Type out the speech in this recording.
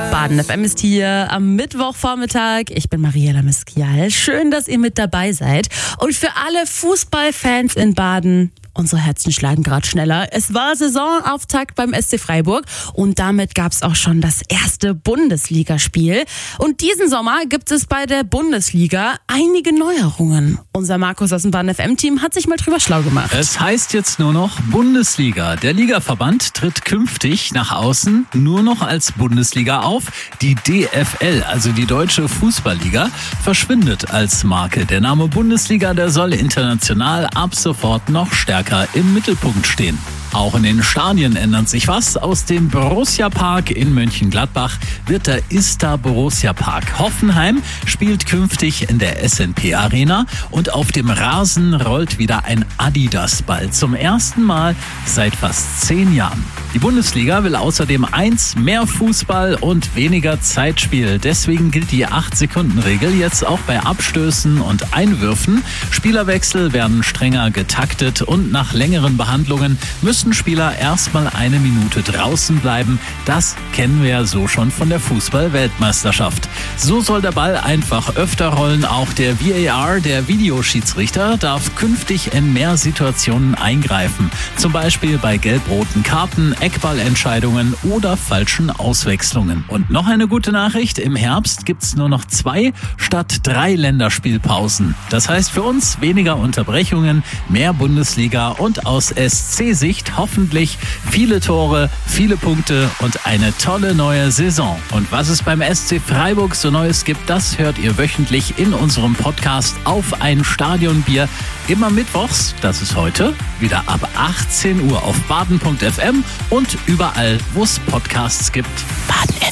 Baden FM ist hier am Mittwochvormittag. Ich bin Mariela Miskial. Schön, dass ihr mit dabei seid. Und für alle Fußballfans in Baden, unsere Herzen schlagen gerade schneller. Es war Saisonauftakt beim SC Freiburg und damit gab es auch schon das erste Bundesligaspiel. Und diesen Sommer gibt es bei der Bundesliga einige Neuerungen. Unser Markus aus dem Baden FM-Team hat sich mal drüber schlau gemacht. Es heißt jetzt nur noch Bundesliga. Der Ligaverband tritt künftig nach außen nur noch als Bundesliga auf. Die DFL, also die Deutsche Fußballliga, verschwindet als Marke. Der Name Bundesliga, der soll international ab sofort noch stärker im Mittelpunkt stehen. Auch in den Stadien ändert sich was. Aus dem Borussia Park in Mönchengladbach wird der Ista Borussia Park. Hoffenheim spielt künftig in der SNP Arena und auf dem Rasen rollt wieder ein Adidas-Ball. Zum ersten Mal seit fast 10 Jahren. Die Bundesliga will außerdem mehr Fußball und weniger Zeitspiel. Deswegen gilt die 8-Sekunden-Regel jetzt auch bei Abstößen und Einwürfen. Spielerwechsel werden strenger getaktet und nach längeren Behandlungen müssen Spieler erstmal 1 Minute draußen bleiben. Das kennen wir ja so schon von der Fußball-Weltmeisterschaft. So soll der Ball einfach öfter rollen. Auch der VAR, der Videoschiedsrichter, darf künftig in mehr Situationen eingreifen. Zum Beispiel bei gelb-roten Karten, Eckballentscheidungen oder falschen Auswechslungen. Und noch eine gute Nachricht: Im Herbst gibt's nur noch 2 statt 3 Länderspielpausen. Das heißt für uns weniger Unterbrechungen, mehr Bundesliga und aus SC-Sicht hoffentlich viele Tore, viele Punkte und eine tolle neue Saison. Und was es beim SC Freiburg so Neues gibt, das hört ihr wöchentlich in unserem Podcast Auf ein Stadionbier. Immer mittwochs, das ist heute, wieder ab 18 Uhr auf baden.fm und überall, wo es Podcasts gibt. Baden